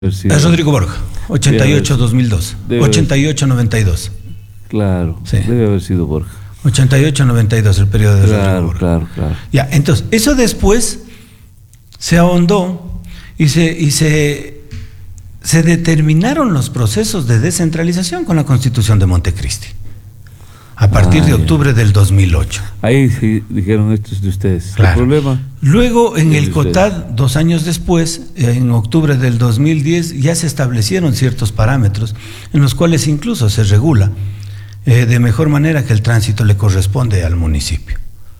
Es Rodrigo Borja, 88-2002, 88-92. Claro, sí. Debe haber sido Borja. 88-92, el periodo de Rodrigo Borja. Claro. Ya, entonces, eso después se ahondó y se determinaron los procesos de descentralización con la Constitución de Montecristi, a partir de octubre del 2008. Ahí sí dijeron, esto es de ustedes. Claro. El problema. Luego, en el COTAD, 2 años después, en octubre del 2010, ya se establecieron ciertos parámetros en los cuales incluso se regula de mejor manera que el tránsito le corresponde al municipio.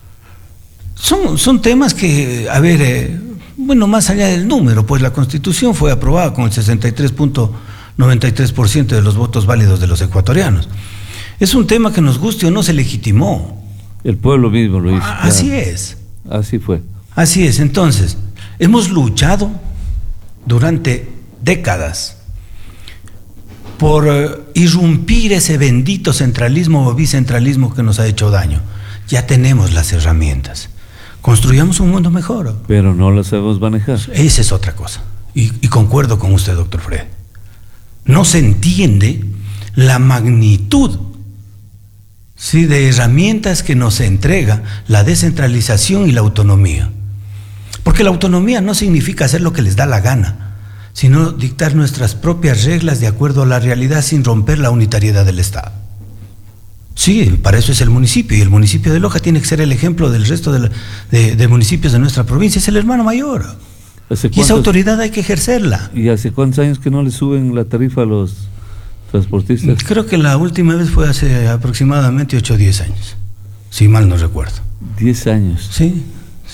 Son temas que, bueno, más allá del número, pues la Constitución fue aprobada con el 63.93% de los votos válidos de los ecuatorianos. Es un tema que, nos guste o no, se legitimó. El pueblo mismo lo hizo. Así es. Así fue. Así es. Entonces, hemos luchado durante décadas por irrumpir ese bendito centralismo o bicentralismo que nos ha hecho daño. Ya tenemos las herramientas. Construyamos un mundo mejor. Pero no las sabemos manejar. Esa es otra cosa. Y concuerdo con usted, doctor Fred. No se entiende la magnitud, sí, de herramientas que nos entrega la descentralización y la autonomía. Porque la autonomía no significa hacer lo que les da la gana, sino dictar nuestras propias reglas de acuerdo a la realidad sin romper la unitariedad del Estado. Sí, para eso es el municipio, y el municipio de Loja tiene que ser el ejemplo del resto de municipios de nuestra provincia, es el hermano mayor. Y esa autoridad hay que ejercerla. ¿Y hace cuántos años que no le suben la tarifa a los transportistas? Creo que la última vez fue hace aproximadamente 8 o 10 años, si mal no recuerdo. 10 años. Sí.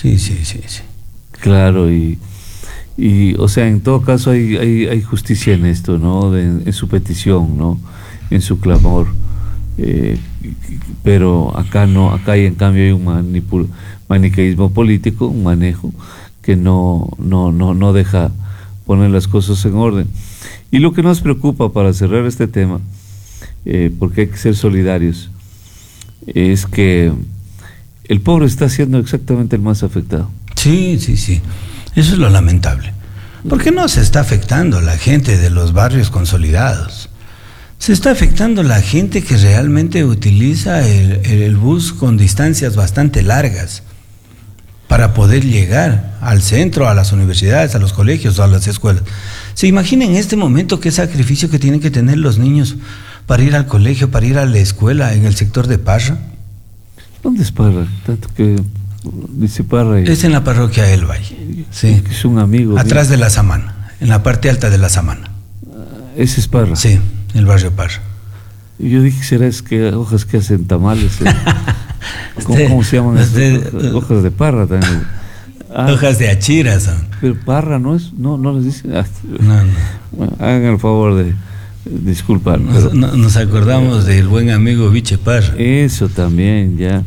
Claro, y o sea, en todo caso hay justicia en esto, ¿no? En su petición, ¿no? En su clamor. Pero acá no, acá en cambio hay un maniqueísmo político, un manejo que no deja poner las cosas en orden. Y lo que nos preocupa, para cerrar este tema, porque hay que ser solidarios, es que el pobre está siendo exactamente el más afectado. Sí. Eso es lo lamentable. Porque no se está afectando la gente de los barrios consolidados. Se está afectando la gente que realmente utiliza el bus con distancias bastante largas para poder llegar al centro, a las universidades, a los colegios o a las escuelas. ¿Se imagina en este momento qué sacrificio que tienen que tener los niños para ir al colegio, para ir a la escuela en el sector de Parra? ¿Dónde es Parra? Tanto que dice Parra. Es en la parroquia El Valle. Sí. Es un amigo. Atrás de la Samana, en la parte alta de la Samana. ¿Ese es Parra? Sí, el barrio Parra. Y yo dije, ¿será que hojas que hacen tamales? ¿Cómo se llaman? Hojas de parra también. Hojas de achira son. Pero parra no es, no les dicen. No. Bueno, hagan el favor de disculpar. Nos acordamos del buen amigo Viche Parra. Eso también, ya.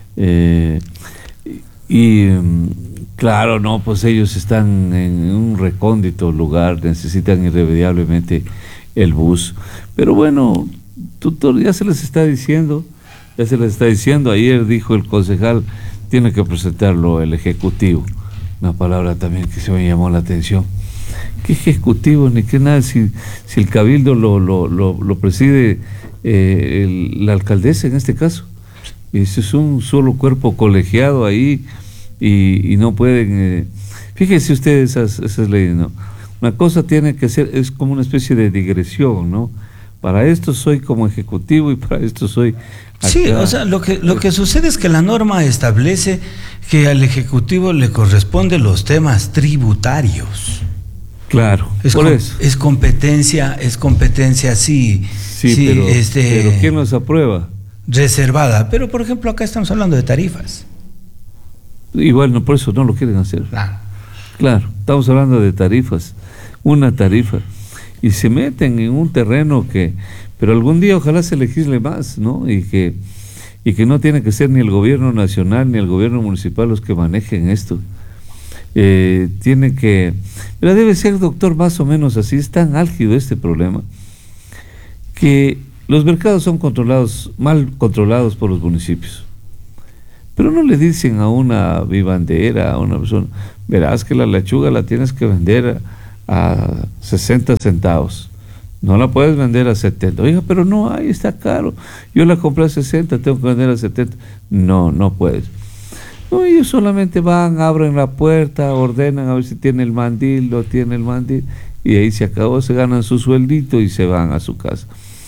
Claro, no, pues ellos están en un recóndito lugar, necesitan irremediablemente el bus. Pero bueno, tutor, ya se les está diciendo. Ayer dijo el concejal, tiene que presentarlo el ejecutivo. Una palabra también que se me llamó la atención. ¿Qué ejecutivo ni qué nada? Si el cabildo lo preside la alcaldesa en este caso. Ese es un solo cuerpo colegiado ahí y no pueden... fíjense ustedes esas leyes, ¿no? Una cosa tiene que ser, es como una especie de digresión, ¿no? Para esto soy como ejecutivo y para esto soy... acá. Sí, o sea, lo que sucede es que la norma establece que al ejecutivo le corresponden los temas tributarios. Claro, es competencia, sí, pero ¿quién los aprueba? Reservada, pero por ejemplo acá estamos hablando de tarifas. Y bueno, por eso no lo quieren hacer. Claro, estamos hablando de tarifas, una tarifa, y se meten en un terreno pero algún día ojalá se legisle más, ¿no? Y que no tiene que ser ni el gobierno nacional ni el gobierno municipal los que manejen esto. Tiene que, pero debe ser, doctor, más o menos así. Es tan álgido este problema que los mercados son mal controlados por los municipios. Pero no le dicen a una vivandera, a una persona, verás que la lechuga la tienes que vender a 60 centavos. No la puedes vender a 70. Oiga, pero no, ahí está caro. Yo la compré a 60, tengo que vender a 70. No, no puedes. No, ellos solamente van, abren la puerta, ordenan a ver si tiene el mandil, no tiene el mandil, y ahí se acabó, se ganan su sueldito y se van a su casa.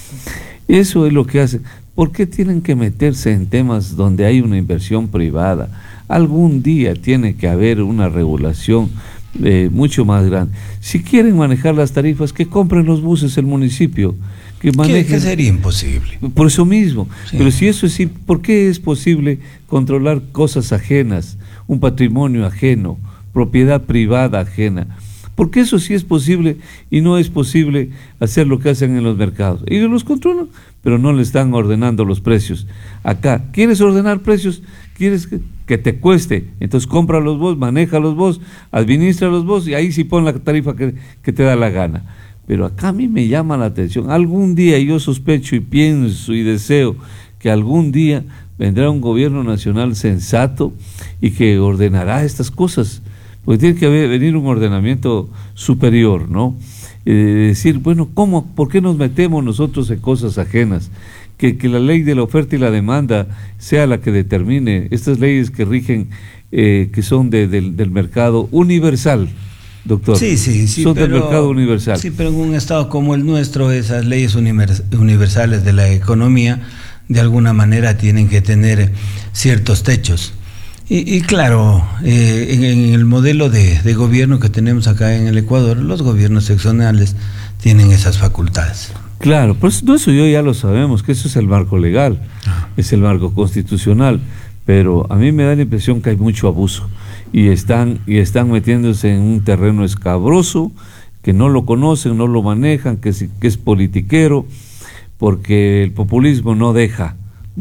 Eso es lo que hacen. ¿Por qué tienen que meterse en temas donde hay una inversión privada? Algún día tiene que haber una regulación mucho más grande. Si quieren manejar las tarifas, que compren los buses el municipio, que manejen. Que sería imposible. Por eso mismo. Sí. Pero si eso es, ¿por qué es posible controlar cosas ajenas, un patrimonio ajeno, propiedad privada ajena? Porque eso sí es posible y no es posible hacer lo que hacen en los mercados. Ellos los controlan, pero no le están ordenando los precios. Acá, ¿quieres ordenar precios? ¿Quieres que te cueste? Entonces cómpralos vos, manéjalos vos, administralos vos y ahí sí pon la tarifa que te da la gana. Pero acá a mí me llama la atención. Algún día yo sospecho y pienso y deseo que algún día vendrá un gobierno nacional sensato y que ordenará estas cosas. Porque tiene que venir un ordenamiento superior, ¿no? Decir, bueno, ¿cómo? ¿Por qué nos metemos nosotros en cosas ajenas? Que la ley de la oferta y la demanda sea la que determine estas leyes que rigen, que son del mercado universal, doctor. Sí, son del mercado universal. Sí, pero en un estado como el nuestro, esas leyes universales de la economía, de alguna manera tienen que tener ciertos techos. Y claro, en el modelo de gobierno que tenemos acá en el Ecuador, los gobiernos seccionales tienen esas facultades. Claro, pues eso yo ya lo sabemos, que eso es el marco legal, es el marco constitucional, pero a mí me da la impresión que hay mucho abuso y están metiéndose en un terreno escabroso, que no lo conocen, no lo manejan, que es politiquero, porque el populismo no deja.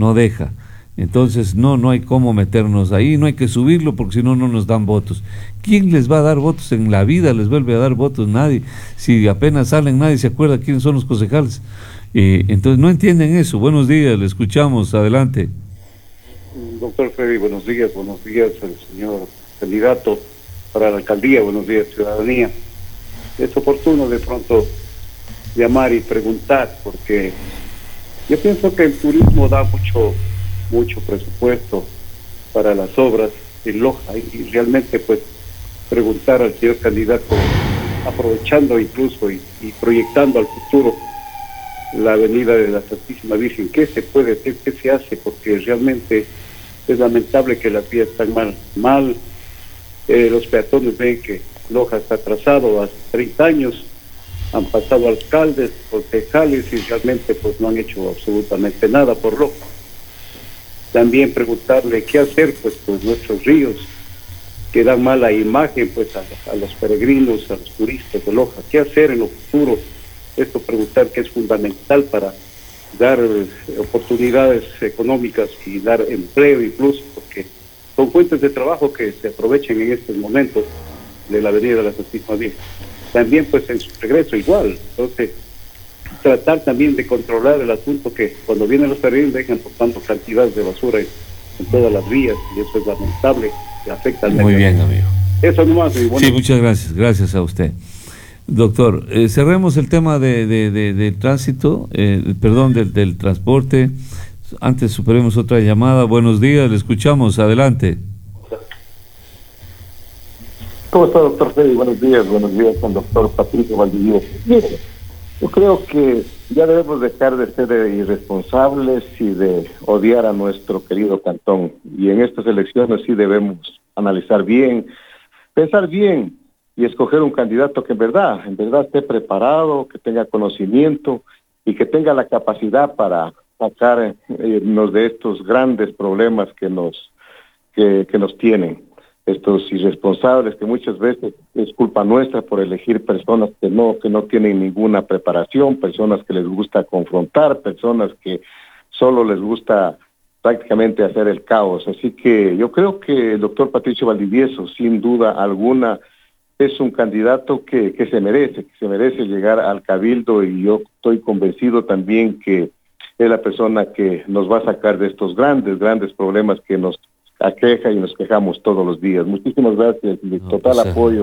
Entonces no hay cómo meternos ahí, no hay que subirlo porque si no, no nos dan votos. ¿Quién les va a dar votos en la vida? ¿Les vuelve a dar votos? Nadie. Si apenas salen, nadie se acuerda quiénes son los concejales. Entonces no entienden eso. Buenos días, le escuchamos, adelante. Doctor Freddy, buenos días al señor candidato para la alcaldía, buenos días ciudadanía. Es oportuno de pronto llamar y preguntar porque yo pienso que el turismo da mucho presupuesto para las obras en Loja y realmente pues preguntar al señor candidato, aprovechando incluso y proyectando al futuro la avenida de la Santísima Virgen, ¿qué se puede hacer? ¿Qué se hace? Porque realmente es lamentable que las vías están mal. Los peatones ven que Loja está atrasado hace 30 años, han pasado alcaldes, concejales y realmente pues no han hecho absolutamente nada por Loja. También preguntarle qué hacer pues nuestros ríos que dan mala imagen pues a los peregrinos, a los turistas de Loja, qué hacer en lo futuro. Esto preguntar que es fundamental para dar oportunidades económicas y dar empleo incluso, porque son fuentes de trabajo que se aprovechen en estos momentos de la avenida de la Santísima Virgen. También pues en su regreso igual, entonces tratar también de controlar el asunto que cuando vienen los peregrinos dejan por tanto cantidades de basura en todas las vías y eso es lamentable, que afecta al medio. Muy bien, amigo. Eso nomás. Y bueno. Sí, muchas gracias a usted. Doctor, cerremos el tema del tránsito, del transporte. Antes superemos otra llamada. Buenos días, le escuchamos, adelante. ¿Cómo está, doctor Freddy? Buenos días con doctor Patricio Valdivieso. Mire, yo creo que ya debemos dejar de ser irresponsables y de odiar a nuestro querido cantón. Y en estas elecciones sí debemos analizar bien, pensar bien y escoger un candidato que en verdad esté preparado, que tenga conocimiento y que tenga la capacidad para sacarnos de estos grandes problemas que nos tienen. Estos irresponsables que muchas veces es culpa nuestra por elegir personas que no tienen ninguna preparación, personas que les gusta confrontar, personas que solo les gusta prácticamente hacer el caos. Así que yo creo que el doctor Patricio Valdivieso, sin duda alguna, es un candidato que se merece llegar al cabildo y yo estoy convencido también que es la persona que nos va a sacar de estos grandes problemas que nos aqueja y nos quejamos todos los días. Muchísimas gracias y total apoyo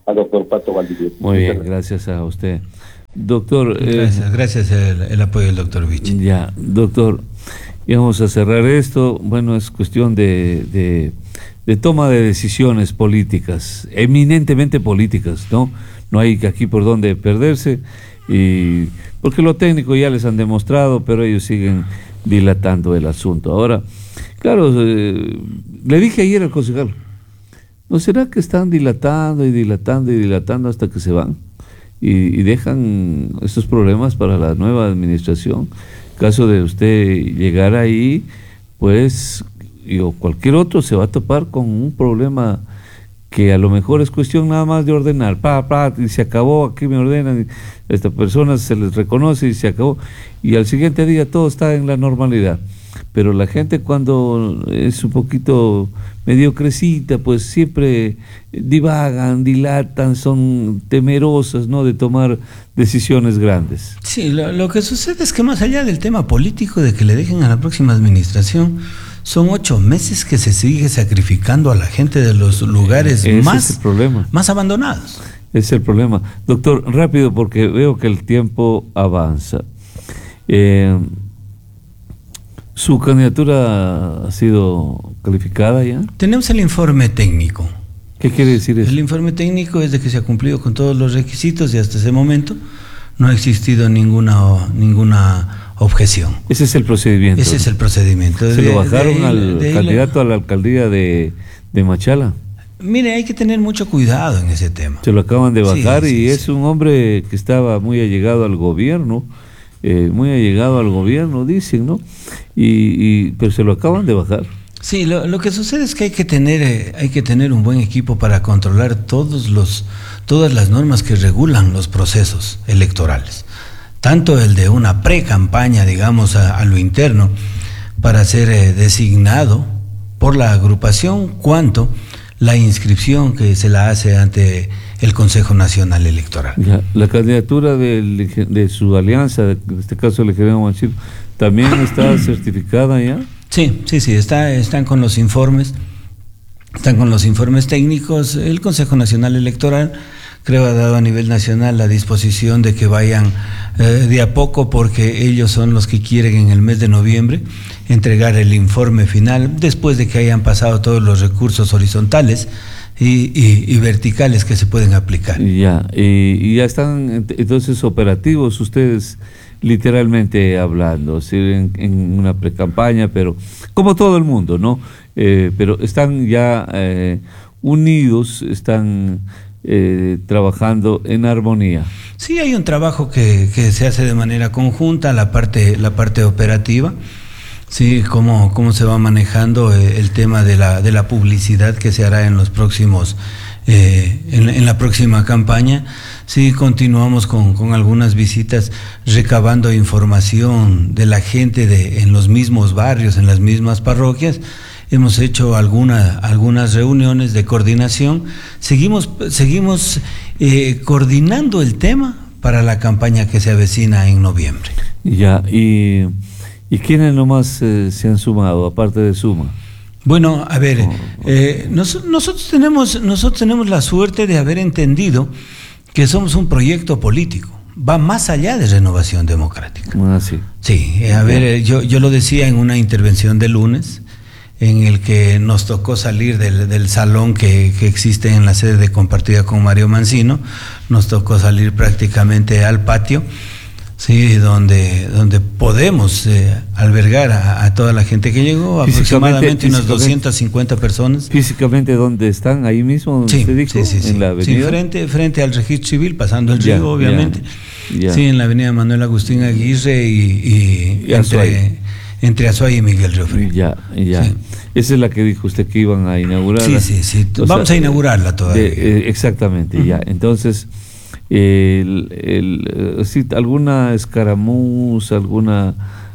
al doctor Pato Valdivieso. Muy bien, gracias a usted. Doctor... Gracias el apoyo del doctor Vichy. Ya, doctor, y vamos a cerrar esto. Bueno, es cuestión de toma de decisiones políticas, eminentemente políticas, ¿no? No hay aquí por dónde perderse, y porque lo técnico ya les han demostrado, pero ellos siguen dilatando el asunto. Ahora, claro, le dije ayer al concejal, ¿no será que están dilatando y dilatando y dilatando hasta que se van y dejan estos problemas para la nueva administración? En caso de usted llegar ahí, pues, o cualquier otro se va a topar con un problema que a lo mejor es cuestión nada más de ordenar, y se acabó, aquí me ordenan, y a esta persona se les reconoce y se acabó, y al siguiente día todo está en la normalidad. Pero la gente cuando es un poquito mediocrecita, pues siempre divagan, dilatan, son temerosas, ¿no?, de tomar decisiones grandes. Sí, lo que sucede es que más allá del tema político de que le dejen a la próxima administración, son 8 meses que se sigue sacrificando a la gente de los lugares más abandonados. Ese es el problema. Doctor, rápido, porque veo que el tiempo avanza. ¿Su candidatura ha sido calificada ya? Tenemos el informe técnico. ¿Qué quiere decir eso? El informe técnico es de que se ha cumplido con todos los requisitos y hasta ese momento no ha existido ninguna objeción. Ese es el procedimiento. Ese es el procedimiento. ¿Se lo bajaron al candidato a la alcaldía de Machala? Mire, hay que tener mucho cuidado en ese tema. Se lo acaban de bajar, sí, y es un hombre que estaba muy allegado al gobierno, dicen, ¿no? Pero se lo acaban de bajar. Sí, lo que sucede es que hay que tener un buen equipo para controlar todas las normas que regulan los procesos electorales. Tanto el de una pre-campaña, digamos, a lo interno, para ser designado por la agrupación, cuanto la inscripción que se la hace ante el Consejo Nacional Electoral. Ya, la candidatura de su alianza, en este caso el ingeniero Manchir, ¿también está certificada ya? Sí, están con los informes, técnicos. El Consejo Nacional Electoral creo ha dado a nivel nacional la disposición de que vayan de a poco, porque ellos son los que quieren en el mes de noviembre entregar el informe final después de que hayan pasado todos los recursos horizontales y verticales que se pueden aplicar. Ya, y ya están entonces operativos ustedes, literalmente hablando, ¿sí? en una precampaña, pero como todo el mundo, ¿no? Pero están ya unidos, están trabajando en armonía. Sí, hay un trabajo que se hace de manera conjunta, la parte operativa. Sí, cómo se va manejando el tema de la publicidad que se hará en los próximos en la próxima campaña. Sí, continuamos con algunas visitas, recabando información de la gente en los mismos barrios, en las mismas parroquias. Hemos hecho algunas reuniones de coordinación. Seguimos coordinando el tema para la campaña que se avecina en noviembre. Ya, ¿y quiénes nomás se han sumado, aparte de Suma? Bueno, a ver, nosotros tenemos la suerte de haber entendido que somos un proyecto político. Va más allá de Renovación Democrática. Ah, sí. Sí, a ver, yo lo decía en una intervención de lunes, en el que nos tocó salir del salón que existe en la sede de Compartida con Mario Mancino. Nos tocó salir prácticamente al patio, sí, donde podemos albergar a toda la gente que llegó, aproximadamente unas 250 personas. ¿Físicamente dónde están? ¿Ahí mismo donde usted dijo? Sí. ¿En la avenida? Sí, frente al registro civil, pasando el río, obviamente. Ya. Sí, en la avenida Manuel Agustín Aguirre y entre Azuay y Miguel Riofre. Ya. Sí. Esa es la que dijo usted que iban a inaugurar. Sí. Vamos a inaugurarla todavía. Exactamente, ya. Entonces, alguna escaramuza, alguna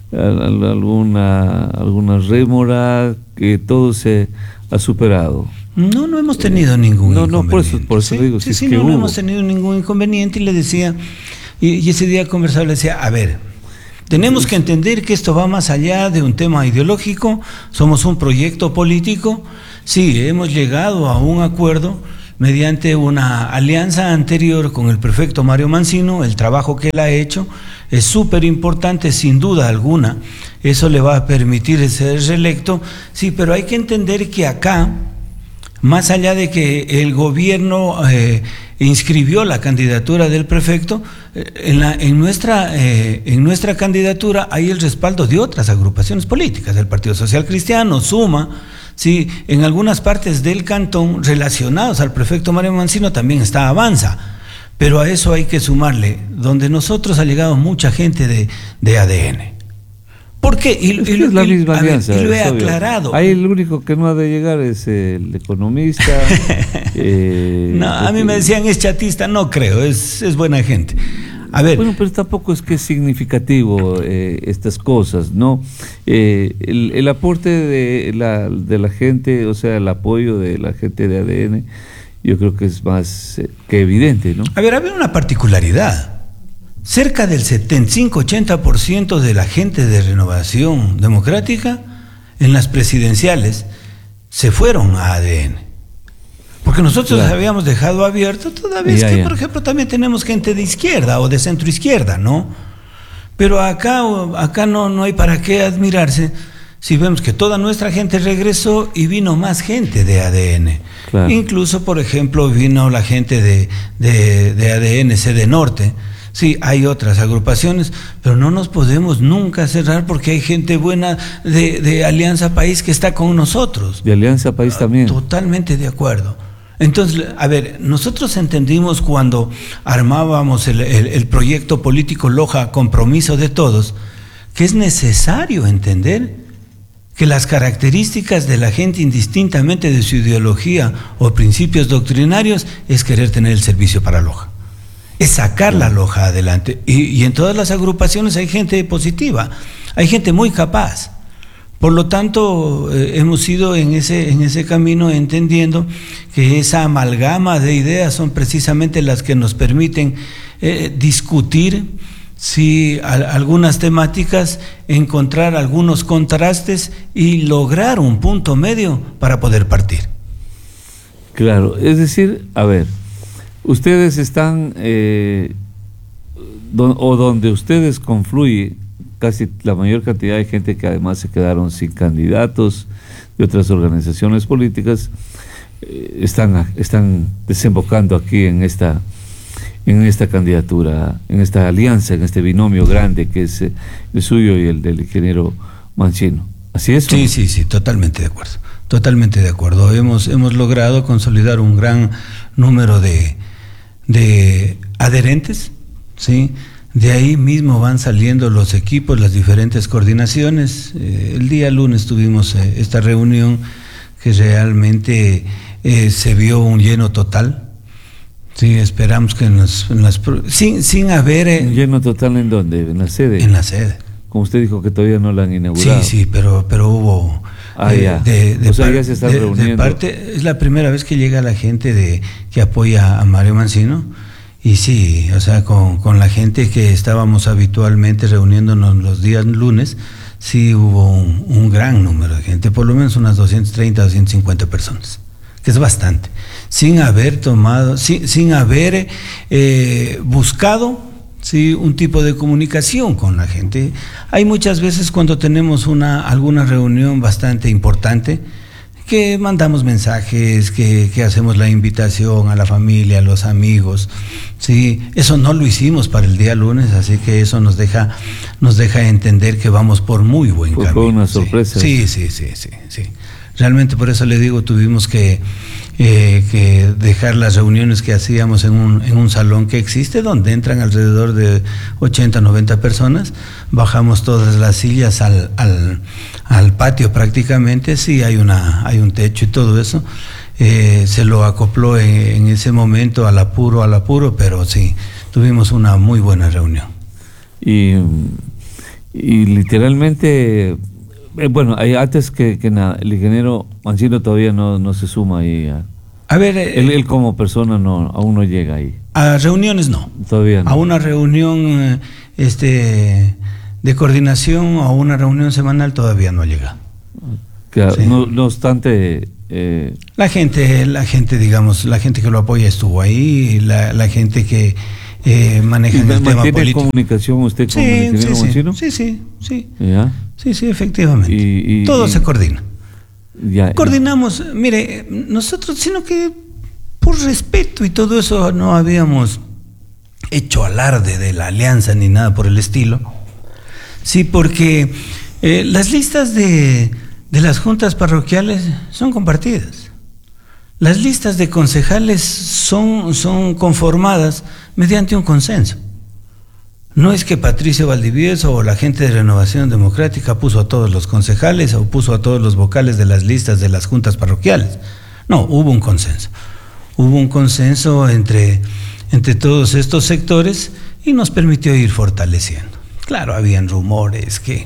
rémora, que todo se ha superado. No hemos tenido ningún inconveniente. No, por eso digo, no hemos tenido ningún inconveniente, y le decía, y ese día conversaba, le decía, a ver, tenemos que entender que esto va más allá de un tema ideológico, somos un proyecto político, sí, hemos llegado a un acuerdo, mediante una alianza anterior con el prefecto Mario Mancino. El trabajo que él ha hecho es súper importante, sin duda alguna. Eso le va a permitir ser reelecto. Sí, pero hay que entender que acá, más allá de que el gobierno inscribió la candidatura del prefecto, en nuestra candidatura hay el respaldo de otras agrupaciones políticas, del Partido Social Cristiano, Suma, sí, en algunas partes del cantón relacionados al prefecto Mario Mancino también está Avanza, pero a eso hay que sumarle, donde nosotros ha llegado mucha gente de ADN. ¿Por qué? Es la misma alianza. Y lo he aclarado. Ahí el único que no ha de llegar es el economista. No, a mí me decían es chatista, no creo, es buena gente. A ver. Bueno, pero tampoco es que es significativo estas cosas, ¿no? El aporte de la gente, o sea, el apoyo de la gente de ADN, yo creo que es más que evidente, ¿no? A ver, había una particularidad. Cerca del 75-80% de la gente de Renovación Democrática en las presidenciales se fueron a ADN. Porque nosotros habíamos dejado abierto, todavía que, por ejemplo, también tenemos gente de izquierda o de centro izquierda, ¿no? Pero acá no hay para qué admirarse si vemos que toda nuestra gente regresó y vino más gente de ADN. Claro. Incluso, por ejemplo, vino la gente de ADN Sede Norte. Sí, hay otras agrupaciones, pero no nos podemos nunca cerrar porque hay gente buena de Alianza País que está con nosotros. De Alianza País también. Totalmente de acuerdo. Entonces, a ver, nosotros entendimos cuando armábamos el proyecto político Loja, Compromiso de Todos, que es necesario entender que las características de la gente, indistintamente de su ideología o principios doctrinarios, es querer tener el servicio para Loja. Es sacar la Loja adelante. Y en todas las agrupaciones hay gente positiva, hay gente muy capaz. Por lo tanto, hemos ido en ese camino entendiendo que esa amalgama de ideas son precisamente las que nos permiten discutir algunas temáticas, encontrar algunos contrastes y lograr un punto medio para poder partir. Claro, es decir, a ver, ustedes están, donde ustedes confluyen, casi la mayor cantidad de gente que además se quedaron sin candidatos de otras organizaciones políticas, están desembocando aquí en esta candidatura, en esta alianza, en este binomio grande que es el suyo y el del ingeniero Mancino. ¿Así es? Sí, sí, sí, totalmente de acuerdo. Totalmente de acuerdo. Hemos logrado consolidar un gran número de adherentes, ¿sí? De ahí mismo van saliendo los equipos, las diferentes coordinaciones. El día lunes tuvimos esta reunión que realmente se vio un lleno total. Sí, esperamos que sin haber... ¿Un lleno total en dónde? ¿En la sede? En la sede. Como usted dijo que todavía no la han inaugurado. Sí, pero hubo... ya se están reuniendo. Es la primera vez que llega la gente que apoya a Mario Mancino. Y sí, o sea, con la gente que estábamos habitualmente reuniéndonos los días lunes, sí hubo un gran número de gente, por lo menos unas 230, 250 personas, que es bastante, sin haber buscado, sí, un tipo de comunicación con la gente. Hay muchas veces cuando tenemos alguna reunión bastante importante, que mandamos mensajes, que hacemos la invitación a la familia, a los amigos, sí, eso no lo hicimos para el día lunes, así que eso nos deja entender que vamos por muy buen camino. Fue una sorpresa. Sí. Realmente por eso le digo, tuvimos que dejar las reuniones que hacíamos en un salón que existe, donde entran alrededor de 80, 90 personas, bajamos todas las sillas al patio prácticamente, sí, hay un techo y todo eso, se lo acopló en ese momento al apuro, pero sí, tuvimos una muy buena reunión. Y literalmente... bueno, antes que nada, el ingeniero Mancino todavía no se suma ahí. A ver, él como persona aún no llega ahí. A reuniones no. Todavía no. A una reunión de coordinación o a una reunión semanal todavía no llega. Claro, sí. No obstante, La gente, digamos, la gente que lo apoya estuvo ahí, la gente que maneja el tema ¿Mantiene político. comunicación usted con el ingeniero Montesino? Sí. ¿Ya? Sí, efectivamente. Todo se coordina. Ya, Coordinamos, mire, nosotros, sino que por respeto y todo eso no habíamos hecho alarde de la alianza ni nada por el estilo. Sí, porque las listas de las juntas parroquiales son compartidas. Las listas de concejales son conformadas mediante un consenso. No es que Patricio Valdivieso o la gente de Renovación Democrática puso a todos los concejales o puso a todos los vocales de las listas de las juntas parroquiales. No, hubo un consenso. Hubo un consenso entre todos estos sectores y nos permitió ir fortaleciendo. Claro, habían rumores que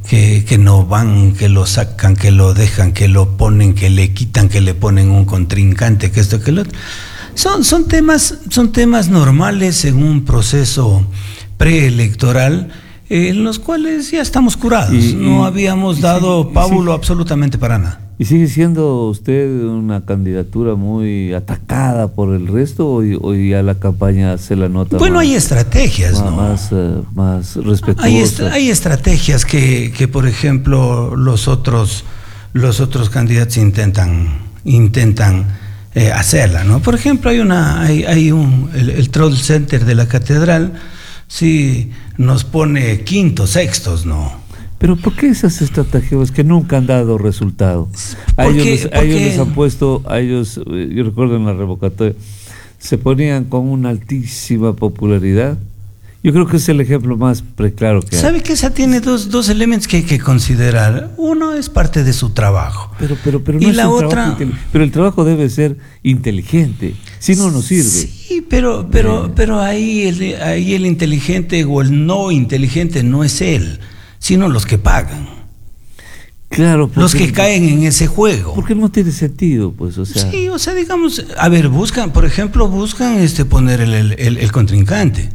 no van, que lo sacan, que lo dejan, que lo ponen, que le quitan, que le ponen un contrincante, que esto, que lo otro. Son temas normales en un proceso preelectoral en los cuales ya estamos curados. No habíamos dado pábulo absolutamente para nada. ¿Y sigue siendo usted una candidatura muy atacada por el resto o ya la campaña se la nota? Bueno, hay estrategias, ¿no? Más respetuosas. Hay estrategias que, por ejemplo, los otros candidatos intentan hacerla, ¿no? Por ejemplo, hay el Troll Center de la Catedral, sí, nos pone quintos, sextos, ¿no? Pero ¿por qué esas estrategias que nunca han dado resultado? A ellos les han puesto, yo recuerdo en la revocatoria, se ponían con una altísima popularidad. Yo creo que es el ejemplo más preclaro que hay. ¿Sabe que esa tiene dos elementos que hay que considerar? Uno es parte de su trabajo. Pero no y es la un otra, pero el trabajo debe ser inteligente, si no, no sirve. Sí, pero ahí el inteligente o el no inteligente no es él, sino los que pagan. Claro, los que caen en ese juego. Porque no tiene sentido, pues, o sea. Sí, o sea, digamos, a ver, buscan poner el contrincante.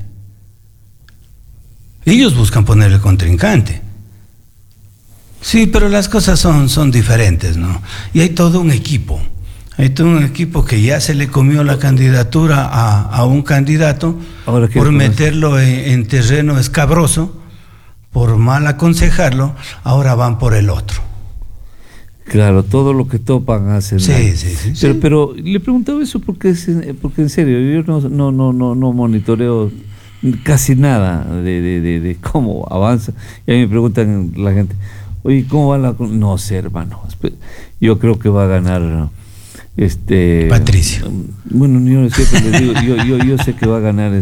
Ellos buscan poner el contrincante. Sí, pero las cosas son diferentes, ¿no? Y hay todo un equipo. Hay todo un equipo que ya se le comió la candidatura a un candidato por meterlo en terreno escabroso, por mal aconsejarlo, ahora van por el otro. Claro, todo lo que topan hacen. Sí. Pero le preguntaba eso porque en serio, yo no monitoreo casi nada de cómo avanza. Y a mí me preguntan la gente, oye, ¿cómo va la...? No sé, hermano. Yo creo que va a ganar Patricio. Bueno, yo siempre le digo, yo sé que va a ganar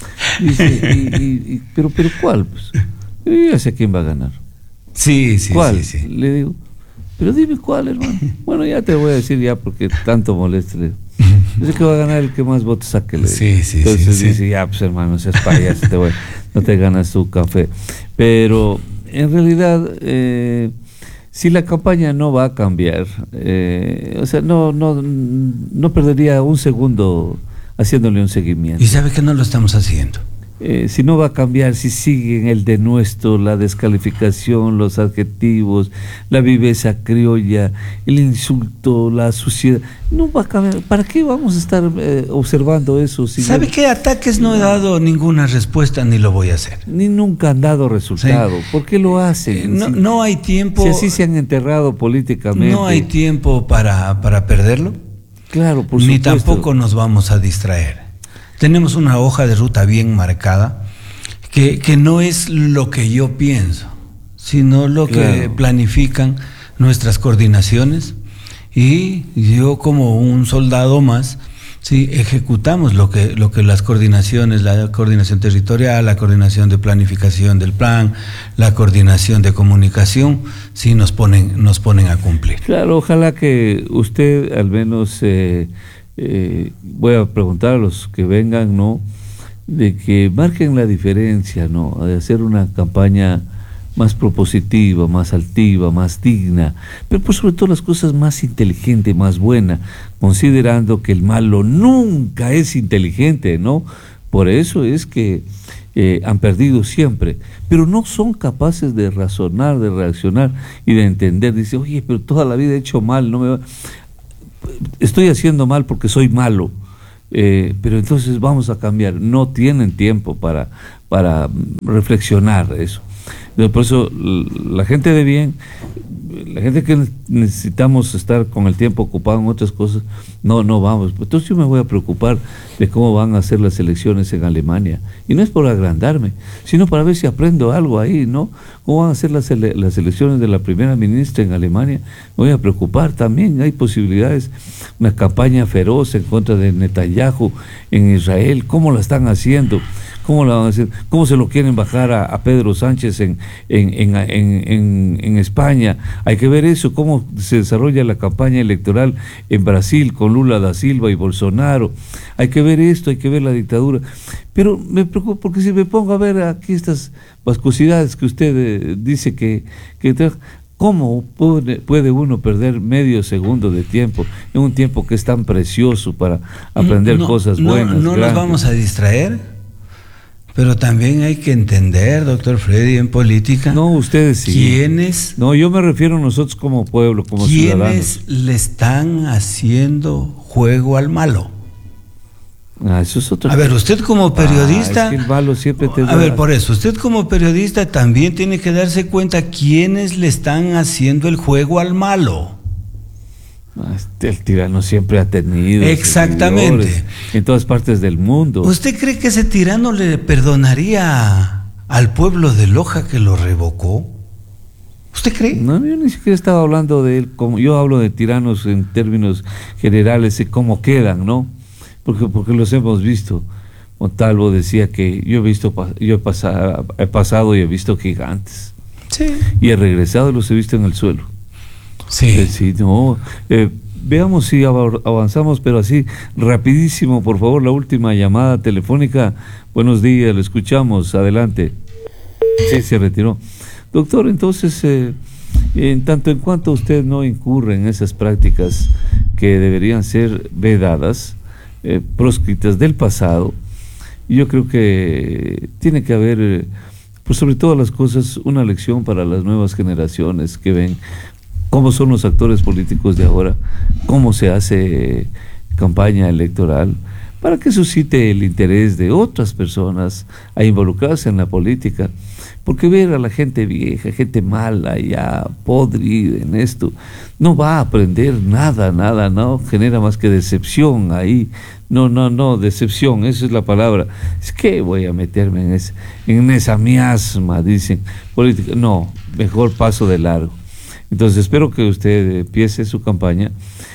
Dice, pero ¿cuál? Pues, yo ya sé quién va a ganar. Sí. ¿Cuál? Sí. Le digo, pero dime cuál, hermano. Bueno, ya te voy a decir ya porque tanto molesta. Yo sé que va a ganar el que más votos saque. Entonces dice, ya, pues hermano, seas payaso, no te ganas tu café. Pero en realidad, si la campaña no va a cambiar, o sea, no perdería un segundo haciéndole un seguimiento. ¿Y sabe que no lo estamos haciendo? Si no va a cambiar, si siguen el denuesto, la descalificación, los adjetivos, la viveza criolla, el insulto, la suciedad, no va a cambiar. ¿Para qué vamos a estar observando eso? ¿Sabe qué ataques no he dado ninguna respuesta ni lo voy a hacer? Ni nunca han dado resultado. Sí. ¿Por qué lo hacen? No hay tiempo. Si así se han enterrado políticamente. No hay tiempo para perderlo. Claro, por ni supuesto. Tampoco nos vamos a distraer. Tenemos una hoja de ruta bien marcada, que no es lo que yo pienso, sino lo que planifican nuestras coordinaciones, y yo como un soldado más, sí, ejecutamos lo que las coordinaciones, la coordinación territorial, la coordinación de planificación del plan, la coordinación de comunicación, sí nos ponen a cumplir. Claro, ojalá que usted al menos... voy a preguntar a los que vengan, ¿no?, de que marquen la diferencia, ¿no?, de hacer una campaña más propositiva, más altiva, más digna, pero por sobre todo las cosas más inteligente, más buena, considerando que el malo nunca es inteligente, ¿no? Por eso es que han perdido siempre, pero no son capaces de razonar, de reaccionar y de entender. Dice, oye, pero toda la vida he hecho mal, no me va... estoy haciendo mal porque soy malo, pero entonces vamos a cambiar. No tienen tiempo para reflexionar eso. Por eso la gente de bien, la gente que necesitamos estar con el tiempo ocupado en otras cosas, no vamos. Entonces yo me voy a preocupar de cómo van a ser las elecciones en Alemania. Y no es por agrandarme, sino para ver si aprendo algo ahí, ¿no? ¿Cómo van a ser las elecciones de la primera ministra en Alemania? Me voy a preocupar también. Hay posibilidades, una campaña feroz en contra de Netanyahu en Israel. ¿Cómo la están haciendo? ¿Cómo la van a hacer? ¿Cómo se lo quieren bajar a Pedro Sánchez en España? Hay que ver eso, cómo se desarrolla la campaña electoral en Brasil con Lula da Silva y Bolsonaro. Hay que ver esto, hay que ver la dictadura. Pero me preocupa porque si me pongo a ver aquí estas vascosidades que usted dice que ¿cómo puede uno perder medio segundo de tiempo en un tiempo que es tan precioso para aprender cosas buenas? No nos vamos a distraer. Pero también hay que entender, doctor Freddy, en política. No, ustedes sí. ¿Quiénes? No, yo me refiero a nosotros como pueblo, como ciudadanos. ¿Quiénes le están haciendo juego al malo? Eso es otra cosa. A ver, usted como periodista. Es que el malo siempre te da. A ver, por eso, usted como periodista también tiene que darse cuenta quiénes le están haciendo el juego al malo. El tirano siempre ha tenido. Exactamente. En todas partes del mundo. ¿Usted cree que ese tirano le perdonaría al pueblo de Loja que lo revocó? ¿Usted cree? No, yo ni siquiera estaba hablando de él. Yo hablo de tiranos en términos generales y cómo quedan, ¿no? Porque los hemos visto. Montalvo decía que yo he pasado y he visto gigantes. Sí. Y he regresado y los he visto en el suelo. Sí. Sí, no. Veamos si avanzamos, pero así rapidísimo, por favor, la última llamada telefónica. Buenos días, le escuchamos, adelante. Sí, se retiró. Doctor, entonces, en tanto en cuanto usted no incurre en esas prácticas que deberían ser vedadas, proscritas del pasado, yo creo que tiene que haber, pues sobre todas las cosas, una lección para las nuevas generaciones que ven cómo son los actores políticos de ahora, cómo se hace campaña electoral, para que suscite el interés de otras personas a involucrarse en la política. Porque ver a la gente vieja, gente mala, ya podrida en esto, no va a aprender nada, no genera más que decepción ahí. No, decepción, esa es la palabra. Es que voy a meterme en esa miasma, dicen, política. No, mejor paso de largo. Entonces espero que usted empiece su campaña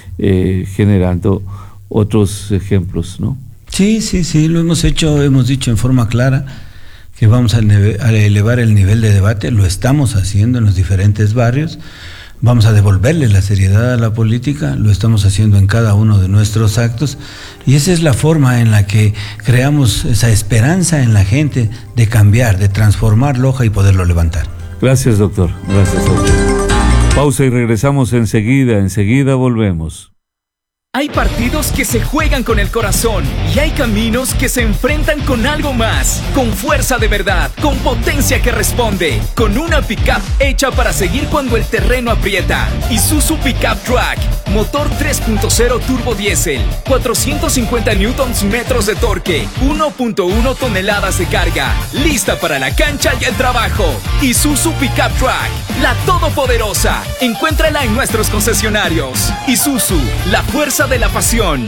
generando otros ejemplos, ¿no? Sí, lo hemos hecho, hemos dicho en forma clara que vamos a elevar el nivel de debate, lo estamos haciendo en los diferentes barrios, vamos a devolverle la seriedad a la política, lo estamos haciendo en cada uno de nuestros actos, y esa es la forma en la que creamos esa esperanza en la gente de cambiar, de transformar Loja y poderlo levantar. Gracias, doctor. Pausa y regresamos enseguida volvemos. Hay partidos que se juegan con el corazón y hay caminos que se enfrentan con algo más, con fuerza de verdad, con potencia que responde, con una pickup hecha para seguir cuando el terreno aprieta. Isuzu Pickup Track, motor 3.0 turbo diésel, 450 newtons metros de torque, 1.1 toneladas de carga, lista para la cancha y el trabajo. Isuzu Pickup Track, la todopoderosa. Encuéntrala en nuestros concesionarios. Isuzu, la fuerza de la pasión.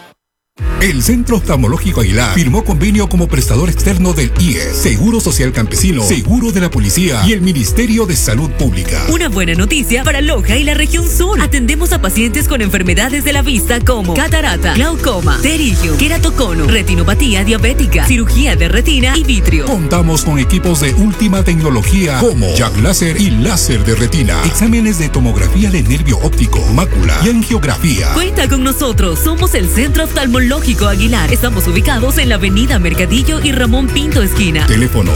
El Centro Oftalmológico Aguilar firmó convenio como prestador externo del IES, Seguro Social Campesino, Seguro de la Policía y el Ministerio de Salud Pública. Una buena noticia para Loja y la región sur. Atendemos a pacientes con enfermedades de la vista como catarata, glaucoma, pterigio, queratocono, retinopatía diabética, cirugía de retina y vitrio. Contamos con equipos de última tecnología como Jack Láser y láser de retina, exámenes de tomografía de nervio óptico, mácula y angiografía. Cuenta con nosotros, somos el Centro Oftalmológico Aguilar. Estamos ubicados en la avenida Mercadillo y Ramón Pinto esquina. Teléfono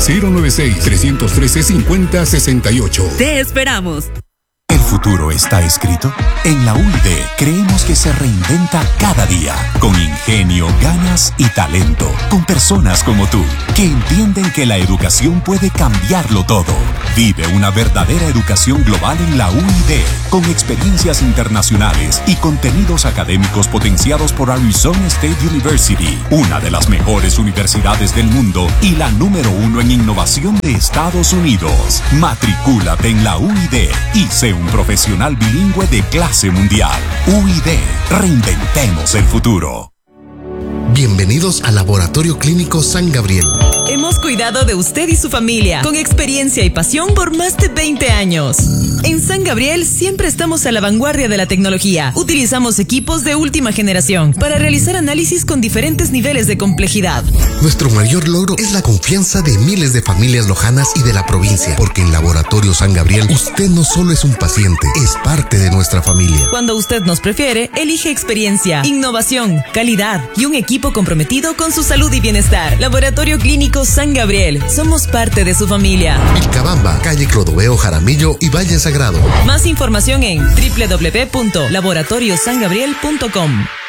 096-313-5068. Te esperamos. ¿El futuro está escrito? En la UID creemos que se reinventa cada día, con ingenio, ganas y talento, con personas como tú, que entienden que la educación puede cambiarlo todo. Vive una verdadera educación global en la UID, con experiencias internacionales y contenidos académicos potenciados por Arizona State University, una de las mejores universidades del mundo y la número 1 en innovación de Estados Unidos. Matricúlate en la UID y sé un profesional bilingüe de clase mundial. UID, reinventemos el futuro. Bienvenidos al Laboratorio Clínico San Gabriel. Hemos cuidado de usted y su familia con experiencia y pasión por más de 20 años. En San Gabriel siempre estamos a la vanguardia de la tecnología. Utilizamos equipos de última generación para realizar análisis con diferentes niveles de complejidad. Nuestro mayor logro es la confianza de miles de familias lojanas y de la provincia, porque en Laboratorio San Gabriel usted no solo es un paciente, es parte de nuestra familia. Cuando usted nos prefiere, elige experiencia, innovación, calidad y un equipo comprometido con su salud y bienestar. Laboratorio Clínico San Gabriel. Somos parte de su familia. Vilcabamba, calle Clodoveo Jaramillo y Valle Sagrado. Más información en www.laboratoriosangabriel.com.